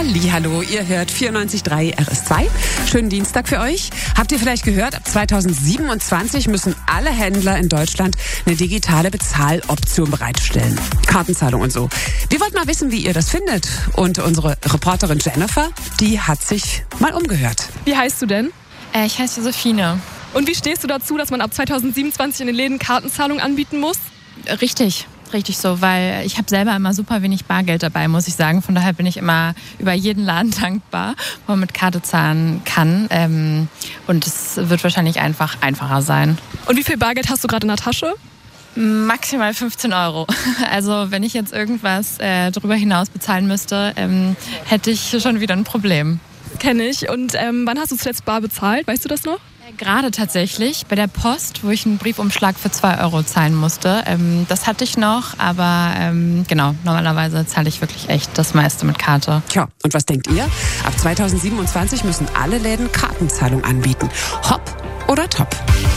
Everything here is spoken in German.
Hallihallo, ihr hört 94.3 RS2. Schönen Dienstag für euch. Habt ihr vielleicht gehört, ab 2027 müssen alle Händler in Deutschland eine digitale Bezahloption bereitstellen. Kartenzahlung und so. Wir wollten mal wissen, wie ihr das findet. Und unsere Reporterin Jennifer, die hat sich mal umgehört. Wie heißt du denn? Ich heiße Josephine. Und wie stehst du dazu, dass man ab 2027 in den Läden Kartenzahlung anbieten muss? Richtig so, weil ich habe selber immer super wenig Bargeld dabei, muss ich sagen. Von daher bin ich immer über jeden Laden dankbar, wo man mit Karte zahlen kann. Und es wird wahrscheinlich einfacher sein. Und wie viel Bargeld hast du gerade in der Tasche? Maximal 15 €. Also wenn ich jetzt irgendwas darüber hinaus bezahlen müsste, hätte ich schon wieder ein Problem. Kenne ich. Und wann hast du zuletzt bar bezahlt? Weißt du das noch? Gerade tatsächlich bei der Post, wo ich einen Briefumschlag für 2 € zahlen musste. Das hatte ich noch, aber genau, normalerweise zahle ich wirklich echt das meiste mit Karte. Tja, und was denkt ihr? Ab 2027 müssen alle Läden Kartenzahlung anbieten. Hopp oder top?